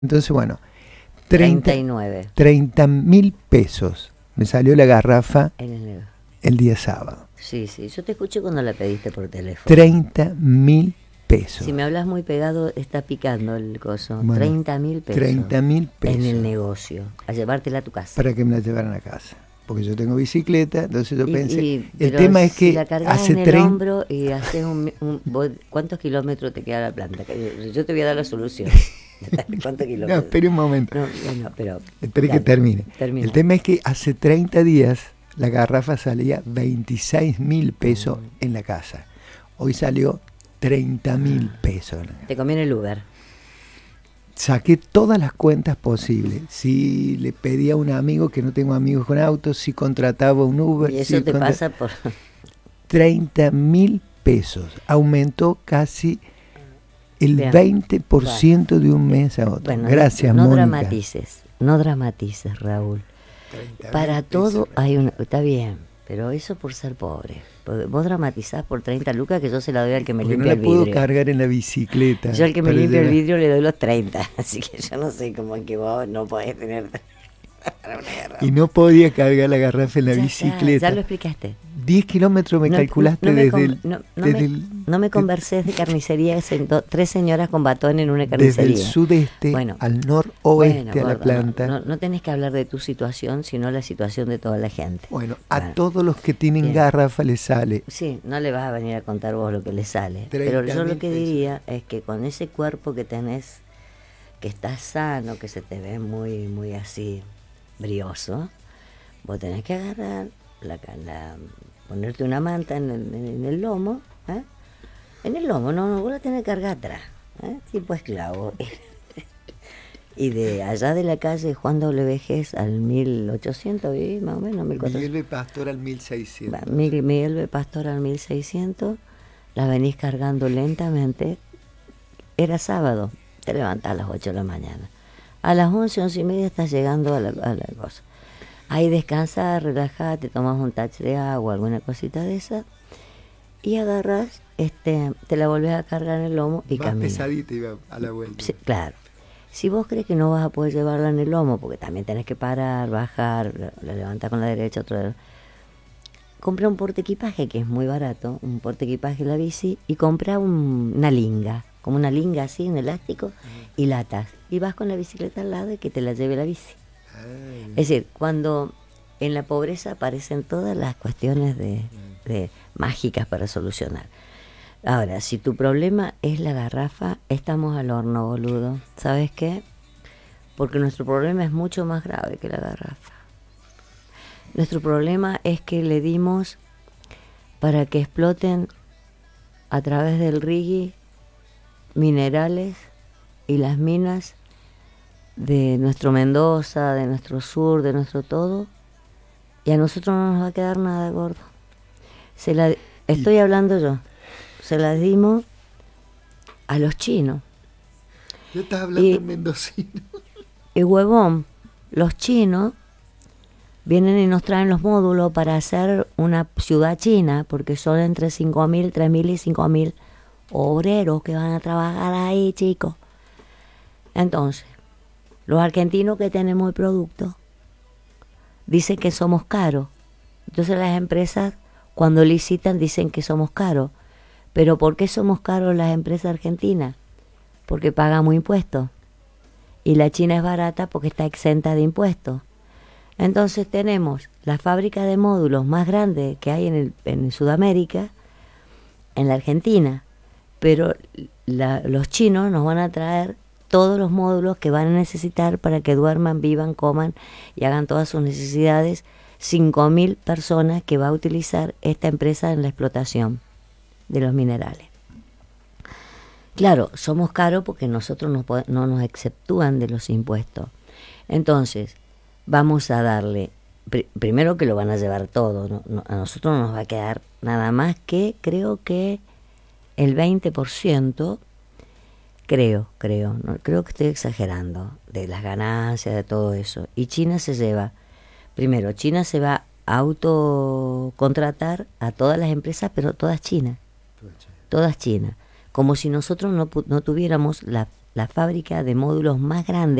Entonces, bueno, 39 30.000 pesos me salió la garrafa en el negro. el día sábado. Sí, yo te escuché cuando la pediste por teléfono. 30.000 pesos. Si me hablas muy pegado, está picando el coso. Bueno, 30.000 pesos. 30.000 pesos. En el negocio, a llevártela a tu casa. Para que me la llevaran a casa. Porque yo tengo bicicleta, entonces yo pensé. El pero tema es si que la cargas hace en el 30. hombro y haces ¿cuántos kilómetros te queda la planta? Yo te voy a dar la solución. ¿Cuántos kilómetros? No, espere un momento. No, pero espere que termine. El tema es que hace 30 días la garrafa salía 26.000 pesos en la casa. Hoy salió 30.000 pesos. Te conviene el Uber. Saqué todas las cuentas posibles. Si le pedía a un amigo, que no tengo amigos con autos, si contrataba un Uber. Y eso te pasa por 30.000 pesos. Aumentó casi el 20% de un mes a otro. Bueno, gracias, no Mónica. No dramatices, Raúl. Para todo hay una... Está bien, pero eso por ser pobre. Porque vos dramatizás por 30 lucas que yo se la doy al que me limpia el vidrio. No la puedo cargar en la bicicleta. Yo al que me limpia el vidrio le doy los 30. Así que yo no sé cómo es que vos no podés tener... Y no podía cargar la garrafa en la bicicleta. Ya lo explicaste. 10 kilómetros me calculaste no me conversés de carnicería, 3 señoras con batón en una carnicería. Desde el sudeste al noroeste a la planta. No tenés que hablar de tu situación, sino la situación de toda la gente. Bueno, a todos los que tienen garrafa les sale. Sí, no le vas a venir a contar vos lo que les sale. Pero yo lo que diría es que con ese cuerpo que tenés, que estás sano, que se te ve muy, muy así brioso, vos tenés que agarrar ponerte una manta en el lomo, ¿eh? En el lomo, no, vos la tenés que cargar atrás, tipo esclavo. Y de allá de la calle Juan W. Vejes al 1800, más o menos, 1400. Miguel B. Pastor al 1600. Miguel B. Pastor al 1600, la venís cargando lentamente. Era sábado, te levantás a las 8 de la mañana. A las 11 y media estás llegando a la cosa. Ahí descansás, relajás, te tomas un touch de agua, alguna cosita de esa, y agarras, te la volvés a cargar en el lomo y caminas. Más pesadita iba a la vuelta. Sí, claro. Si vos crees que no vas a poder llevarla en el lomo, porque también tenés que parar, bajar, la levantás con la derecha, compra un portaequipaje que es muy barato, un portaequipaje la bici, y compra una linga, como una linga así, un elástico, y latas. Y vas con la bicicleta al lado y que te la lleve la bici. Es decir, cuando en la pobreza aparecen todas las cuestiones de mágicas para solucionar. Ahora, si tu problema es la garrafa, estamos al horno, boludo. ¿Sabes qué? Porque nuestro problema es mucho más grave que la garrafa. Nuestro problema es que le dimos para que exploten a través del RIGI minerales y las minas de nuestro Mendoza, de nuestro sur, de nuestro todo, y a nosotros no nos va a quedar nada, gordo. Estoy hablando yo. Se las dimos a los chinos. Yo estaba hablando en mendocino. Y huevón, los chinos vienen y nos traen los módulos para hacer una ciudad china, porque son entre 5.000, 3.000 y 5.000 obreros que van a trabajar ahí, chicos. Entonces, los argentinos que tenemos el producto dicen que somos caros. Entonces las empresas cuando licitan dicen que somos caros. ¿Pero por qué somos caros las empresas argentinas? Porque pagamos impuestos. Y la China es barata porque está exenta de impuestos. Entonces tenemos la fábrica de módulos más grande que hay en Sudamérica, en la Argentina. Pero los chinos nos van a traer todos los módulos que van a necesitar para que duerman, vivan, coman y hagan todas sus necesidades. 5.000 personas que va a utilizar esta empresa en la explotación de los minerales. Claro, somos caros porque nosotros no nos exceptúan de los impuestos. Entonces, vamos a darle, primero que lo van a llevar todo, a nosotros no nos va a quedar nada más que, creo que el 20%, creo que estoy exagerando, de las ganancias, de todo eso. Y China se lleva, primero, China se va a autocontratar a todas las empresas, pero todas chinas. Como si nosotros no tuviéramos la la fábrica de módulos más grande